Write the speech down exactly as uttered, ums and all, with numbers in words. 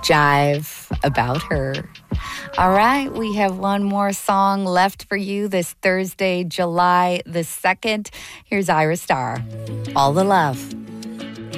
jive about her. All right, we have one more song left for you this Thursday, July the second. Here's Ira Star, All the Love.